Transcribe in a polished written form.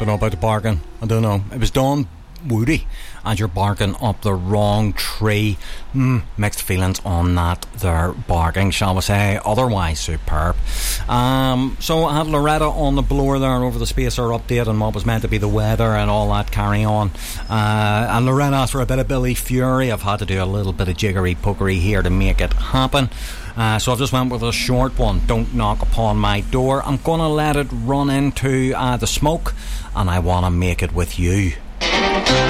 Don't know about the bargain. I don't know. It was done woody, and you're barking up the wrong tree. Mixed feelings on that there barking, shall we say. Otherwise superb. So I had Loretta on the blower there over the Spacer update and what was meant to be the weather and all that carry on. And Loretta asked for a bit of Billy Fury. I've had to do a little bit of jiggery pokery here to make it happen. So I've just went with a short one. Don't Knock Upon My Door. I'm gonna let it run into the smoke, and I wanna make it with you.